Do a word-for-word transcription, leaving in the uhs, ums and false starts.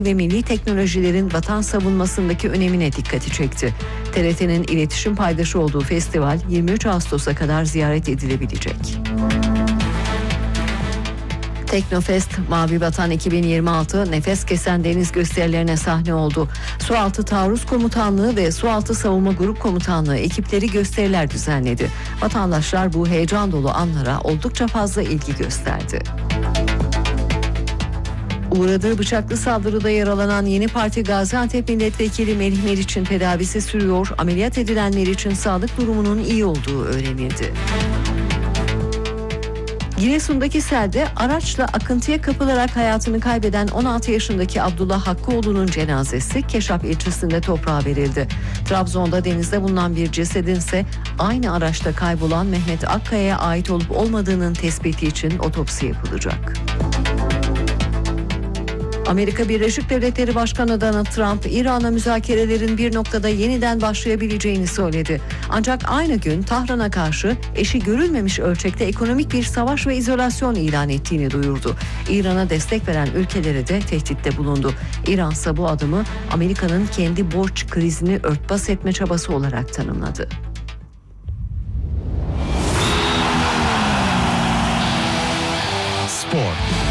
ve milli teknolojilerin vatan savunmasındaki önemine dikkati çekti. T R T'nin iletişim paydaşı olduğu festival yirmi üç Ağustos'a kadar ziyaret edilebilecek. Teknofest Mavi Vatan iki bin yirmi altı nefes kesen deniz gösterilerine sahne oldu. Sualtı Taarruz Komutanlığı ve Sualtı Savunma Grup Komutanlığı ekipleri gösteriler düzenledi. Vatandaşlar bu heyecan dolu anlara oldukça fazla ilgi gösterdi. Uğradığı bıçaklı saldırıda yaralanan Yeni Parti Gaziantep Milletvekili Melih Meriç'in tedavisi sürüyor. Ameliyat edilen Meriç'in sağlık durumunun iyi olduğu öğrenildi. Giresun'daki selde araçla akıntıya kapılarak hayatını kaybeden on altı yaşındaki Abdullah Hakkıoğlu'nun cenazesi Keşap ilçesinde toprağa verildi. Trabzon'da denizde bulunan bir cesedin ise aynı araçta kaybolan Mehmet Akkaya'ya ait olup olmadığının tespiti için otopsi yapılacak. Amerika Birleşik Devletleri Başkanı Donald Trump, İran'la müzakerelerin bir noktada yeniden başlayabileceğini söyledi. Ancak aynı gün Tahran'a karşı eşi görülmemiş ölçekte ekonomik bir savaş ve izolasyon ilan ettiğini duyurdu. İran'a destek veren ülkelere de tehditte bulundu. İran ise bu adımı Amerika'nın kendi borç krizini örtbas etme çabası olarak tanımladı. Spor.